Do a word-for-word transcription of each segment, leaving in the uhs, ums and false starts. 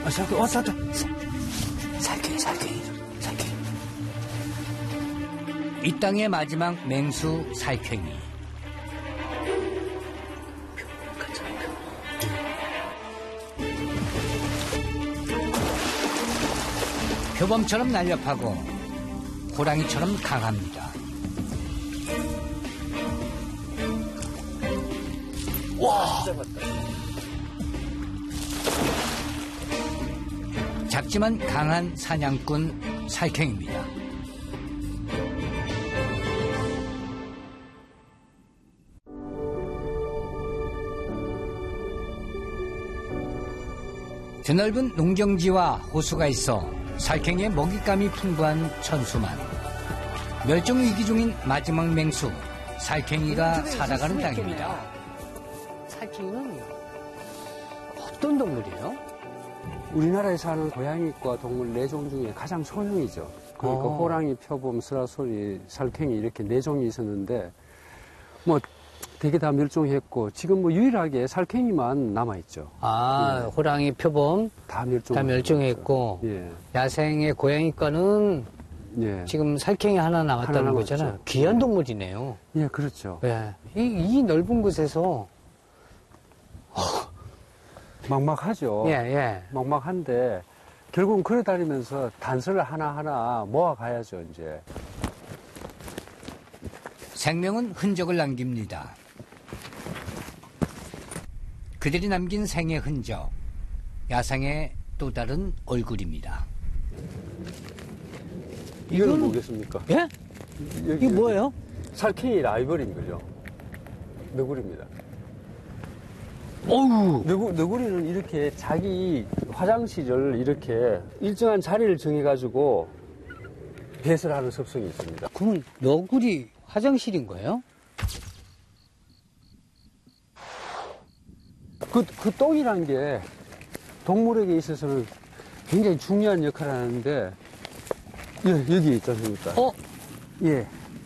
아, 살쾡이, 어, 살짝. 살쾡이, 살쾡이, 살쾡이. 이 땅의 마지막 맹수 살쾡이. 표범처럼 날렵하고 호랑이처럼 강합니다. 와! 작지만 강한 사냥꾼 살쾡이입니다. 드넓은 농경지와 호수가 있어 살쾡이의 먹잇감이 풍부한 천수만. 멸종위기 중인 마지막 맹수 살쾡이가 살아가는 땅입니다. 살쾡이는 어떤 동물이에요? 우리나라에 사는 고양이과 동물 네 종 중에 가장 소형이죠. 그러니까 어. 호랑이, 표범, 스라소리, 살쾡이 이렇게 네 종이 있었는데 뭐 되게 다 멸종했고 지금 뭐 유일하게 살쾡이만 남아있죠. 아, 예. 호랑이, 표범 다 멸종. 다 멸종했고 예. 야생의 고양이과는 예. 지금 살쾡이 하나 남았다는 하나 거잖아요. 남았죠. 귀한 예. 동물이네요. 예, 그렇죠. 예. 이, 이 넓은 곳에서 막막하죠. 예, 예. 막막한데 결국은 걸어다니면서 단서를 하나하나 모아가야죠, 이제. 생명은 흔적을 남깁니다. 그들이 남긴 생의 흔적, 야생의 또 다른 얼굴입니다. 이거는 이건- 뭐겠습니까? 예? 여기, 이게 뭐예요? 살쾡이 라이벌인 거죠. 너구리입니다. 어우. 너구, 너구리는 이렇게 자기 화장실을 이렇게 일정한 자리를 정해가지고 배설을 하는 습성이 있습니다. 그러면 너구리 화장실인 거예요? 그, 그 똥이란 게 동물에게 있어서는 굉장히 중요한 역할을 하는데, 예, 여기 있지 않습니까? 어? 예.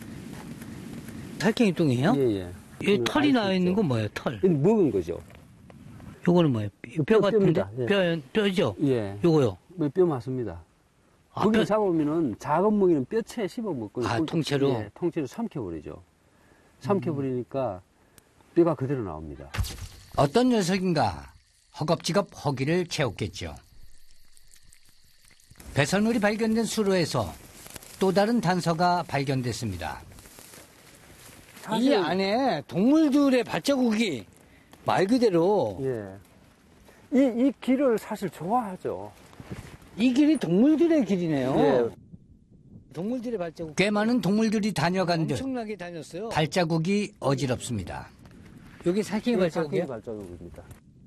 살쾡이 똥이에요? 예, 예. 이 털이 알수 나와 있는 있죠. 건 뭐예요, 털? 이건 먹은 거죠. 요거는 뭐예요? 이거 뼈 뼈, 같은데? 뼈입니다. 예. 뼈, 뼈죠? 예. 요거요? 뭐 뼈 맞습니다. 아, 고기 뼈- 잡으면은 작은 먹이는 뼈채 씹어 먹고. 아, 통째로? 예, 통째로 삼켜버리죠. 삼켜버리니까 뼈가 그대로 나옵니다. 어떤 녀석인가 허겁지겁 허기를 채웠겠죠. 배설물이 발견된 수로에서 또 다른 단서가 발견됐습니다. 이 안에 동물들의 발자국이 말 그대로 예. 이, 이 길을 사실 좋아하죠. 이 길이 동물들의 길이네요. 예. 동물들의 발자국. 꽤 많은 동물들이 다녀간 듯 엄청나게 다녔어요. 발자국이 어지럽습니다. 여기 살쾡이 발자국이에요? 발자국입니다.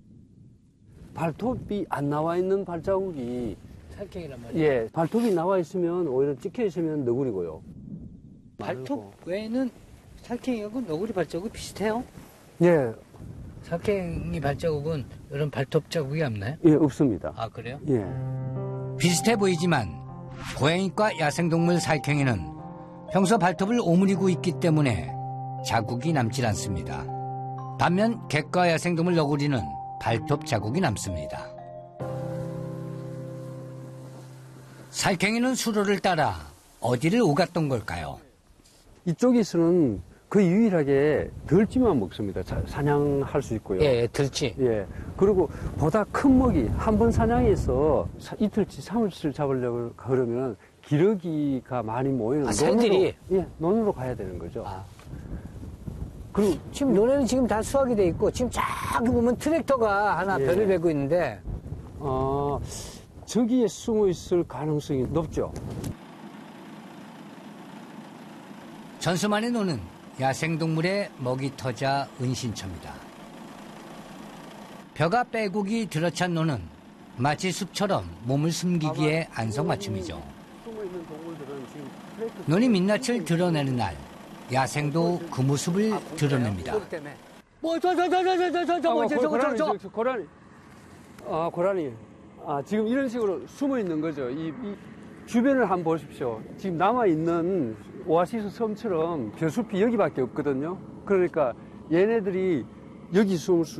발톱이 안 나와 있는 발자국이, 살쾡이란 말이에요. 예, 발톱이 나와 있으면 오히려 찍혀 있으면 너구리고요. 발톱 외에는 살쾡이하고 너구리 발자국이 비슷해요? 예, 살쾡이 발자국은 이런 발톱 자국이 없나요? 예, 없습니다. 아, 그래요? 예. 비슷해 보이지만 고양이과 야생동물 살쾡이는 평소 발톱을 오므리고 있기 때문에 자국이 남질 않습니다. 반면 객과 야생동물 너구리는 발톱 자국이 남습니다. 살쾡이는 수로를 따라 어디를 오갔던 걸까요? 이쪽에서는 거의 유일하게 덜쥐만 먹습니다. 자- 사냥할 수 있고요. 예, 들지. 예. 그리고 보다 큰 먹이, 한 번 사냥해서 사- 이틀치, 삼일치를 잡으려고 그러면 기러기가 많이 모이는 아, 새들이? 논으로, 예, 논으로 가야 되는 거죠. 아. 그리고 지금 논에는 지금 다 수확이 돼 있고, 지금 저기 보면 트랙터가 하나 예. 별을 베고 있는데, 어, 저기에 숨어 있을 가능성이 높죠. 전수만의 노는 야생동물의 먹이터자 은신처입니다. 벼가 빼곡이 들어찬 노는 마치 숲처럼 몸을 숨기기에 안성맞춤이죠. 숨어 있는 동물들은 지금 트랙터 논이 민낯을 드러내는 날, 야생도 그 모습을 드러냅니다. 뭐, 저, 저, 저, 저, 저, 저, 저, 저, 아, 저, 저, 저, 고라니, 저, 저, 고라니. 아, 고라니. 아, 지금 이런 식으로 숨어 있는 거죠. 이, 이 주변을 한번 보십시오. 지금 남아있는 오아시스 섬처럼 벼숲이 여기밖에 없거든요. 그러니까 얘네들이 여기 숨을 수